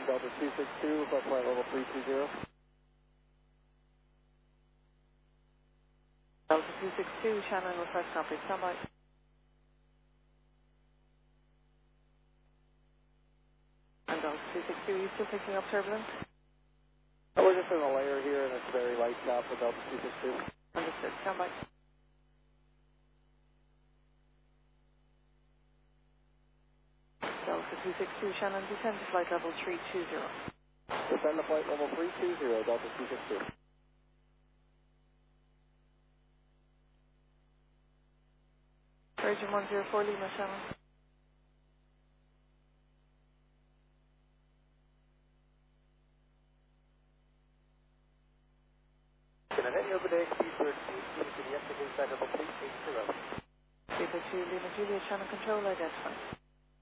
Delta 262, flight level 320. Delta 262, Shannon, request copy, standby. And Delta 262, are you still picking up turbulence? We're just in a layer here and it's very light south for Delta 262. Understood, standby. Delta 262, Shannon, descend to flight level 320. Descend to flight level 320, Delta 262. Virgin 104, Lima, Shannon. Can I head over there, speed 13, to the exit inside level 380. Lima 2, Lima Juliet, Shannon, control identified.